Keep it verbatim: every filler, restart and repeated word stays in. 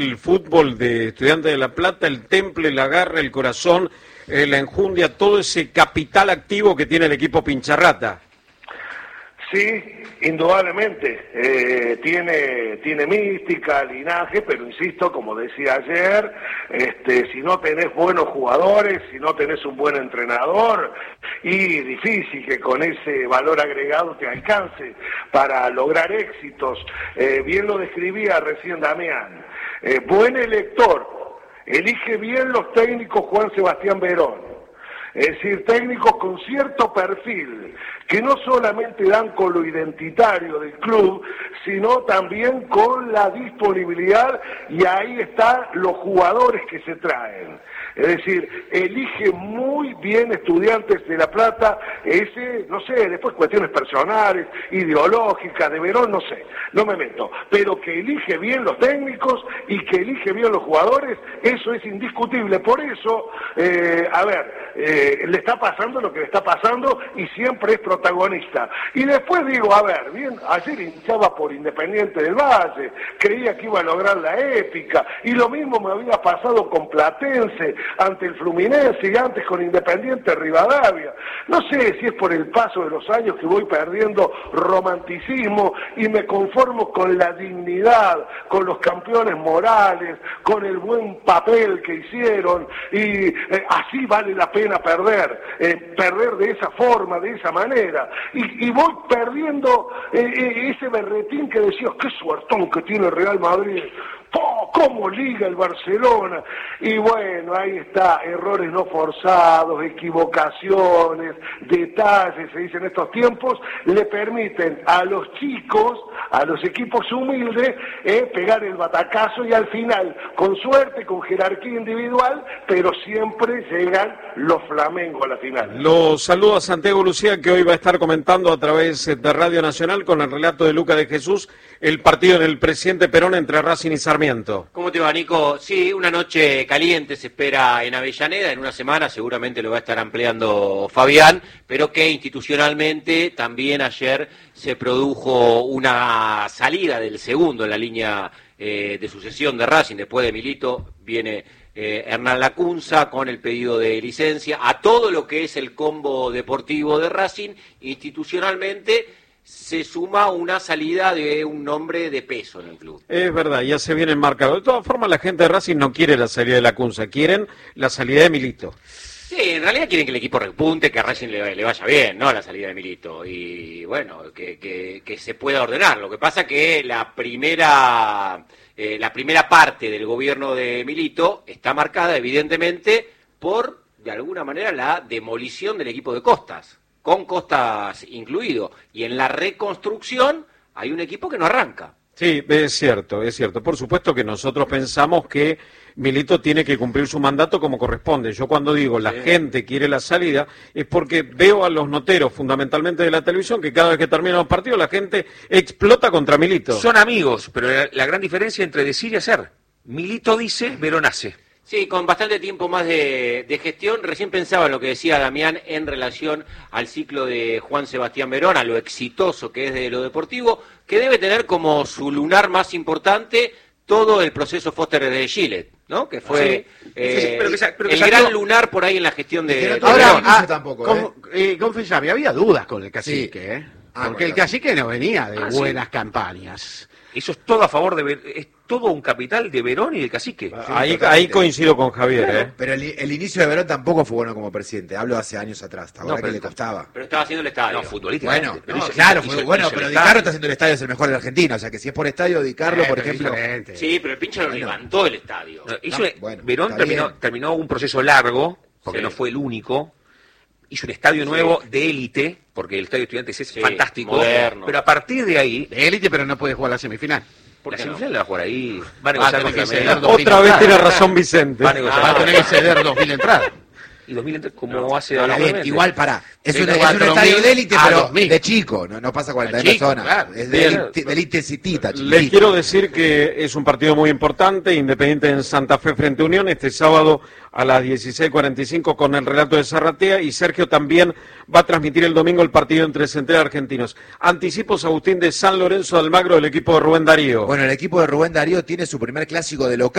El fútbol de Estudiantes de La Plata, el temple, la garra, el corazón, eh, la enjundia, todo ese capital activo que tiene el equipo Pincharrata. Sí, indudablemente, eh, tiene, tiene mística, linaje, pero insisto, como decía ayer, este, si no tenés buenos jugadores, si no tenés un buen entrenador, y difícil que con ese valor agregado te alcance para lograr éxitos. Eh, bien lo describía recién Damián, eh, buen elector, elige bien los técnicos Juan Sebastián Verón. Es decir, técnicos con cierto perfil, que no solamente dan con lo identitario del club, sino también con la disponibilidad, y ahí están los jugadores que se traen. Es decir, elige muy bien Estudiantes de La Plata, ese, no sé, después cuestiones personales, ideológicas, de Verón, no sé, no me meto, pero que elige bien los técnicos y que elige bien los jugadores, eso es indiscutible. Por eso, eh, a ver, eh, le está pasando lo que le está pasando y siempre es protagonista. Y después digo, a ver, bien, ayer hinchaba por Independiente del Valle, creía que iba a lograr la épica, y lo mismo me había pasado con Platense, ante el Fluminense, y antes con Independiente Rivadavia. No sé si es por el paso de los años que voy perdiendo romanticismo y me conformo con la dignidad, con los campeones morales, con el buen papel que hicieron, y eh, así vale la pena perder, eh, perder de esa forma, de esa manera, y, y voy perdiendo eh, eh, ese berretín que decías, qué suertón que tiene el Real Madrid, ¡oh, cómo liga el Barcelona! Y bueno, ahí está, errores no forzados, equivocaciones, detalles, se dice en estos tiempos, le permiten a los chicos, a los equipos humildes, eh, pegar el batacazo, y al final, con suerte, con jerarquía individual, pero siempre llegan los Flamengo a la final. Los saludo a Santiago Lucía, que hoy va a estar comentando a través de Radio Nacional, con el relato de Luca de Jesús, el partido en el Presidente Perón entre Racing y Sarmiento. ¿Cómo te va, Nico? Sí, una noche caliente se espera en Avellaneda, en una semana seguramente lo va a estar ampliando Fabián, pero que institucionalmente también ayer se produjo una salida del segundo en la línea eh, de sucesión de Racing. Después de Milito viene eh, Hernán Lacunza con el pedido de licencia a todo lo que es el combo deportivo de Racing. Institucionalmente se suma una salida de un nombre de peso en el club. Es verdad, ya se viene enmarcado. De todas formas, la gente de Racing no quiere la salida de Lacunza, quieren la salida de Milito. Sí, en realidad quieren que el equipo repunte, que a Racing le, le vaya bien, ¿no? La salida de Milito. Y bueno, que, que, que se pueda ordenar. Lo que pasa que la primera, eh, la primera parte del gobierno de Milito está marcada, evidentemente, por, de alguna manera, la demolición del equipo de Costas, con Costas incluido, y en la reconstrucción hay un equipo que no arranca. Sí, es cierto, es cierto. Por supuesto que nosotros pensamos que Milito tiene que cumplir su mandato como corresponde. Yo cuando digo la sí. gente quiere la salida, es porque veo a los noteros, fundamentalmente de la televisión, que cada vez que terminan los partidos la gente explota contra Milito. Son amigos, pero la, la gran diferencia entre decir y hacer. Milito dice, Verón hace. Sí, con bastante tiempo más de, de gestión. Recién pensaba en lo que decía Damián en relación al ciclo de Juan Sebastián Verón, a lo exitoso que es de lo deportivo, que debe tener como su lunar más importante todo el proceso Foster de Gillette, ¿no? Que fue sí, eh, sí, sí, pero que sea, pero que el salió... gran lunar por ahí en la gestión de, de Ahora, Verón. Ah, tampoco, con, eh, confesame, había dudas con el cacique, sí. ¿eh? Ah, porque bueno. el cacique no venía de ah, buenas sí. campañas. Eso es todo a favor de... Es todo un capital de Verón y del cacique. Sí, ahí, ahí coincido con Javier. Claro, ¿eh? Pero el, el inicio de Verón tampoco fue bueno como presidente. Hablo hace años atrás. ¿Te acuerdas no, que le costaba? Pero estaba haciendo el estadio. No, futbolísticamente. Bueno, no, hizo, claro, hizo, fue bueno, pero Di Carlo está haciendo el estadio, es el mejor de la Argentina. O sea que si es por estadio, Di Carlo, eh, por ejemplo... Diferente. Sí, pero el pinche lo bueno. levantó el estadio. No, hizo, no, bueno, Verón terminó, terminó un proceso largo, porque sí. no fue el único. Hizo un estadio sí. nuevo de élite, porque el estadio de Estudiantes es sí, fantástico. Moderno. Pero a partir de ahí... De élite, pero no puede jugar la semifinal. La semifinal no? la va a jugar ahí. Van a ah, que ceder Otra vez tiene razón Vicente. Van a, ah, a tener que ceder dos mil entradas. y dos mil entra como no, hace no, bien, igual para es, Sí, un, es un estadio de élite, pero de chico, no, no pasa cuarenta mil personas, claro. es de élite, de élite citita, Les quiero decir que es un partido muy importante, Independiente en Santa Fe frente a Unión, este sábado a las dieciséis cuarenta y cinco con el relato de Zarratea, y Sergio también va a transmitir el domingo el partido entre Central y Argentinos. Anticipos, Agustín, de San Lorenzo de Almagro, del equipo de Rubén Darío. Bueno, el equipo de Rubén Darío tiene su primer clásico de local.